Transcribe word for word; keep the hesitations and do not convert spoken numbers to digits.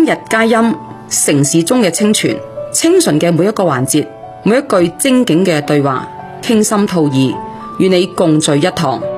日佳音，城市中嘅清泉，清純嘅每一個環節，每一句精警嘅對話，傾心吐意，與你共聚一堂。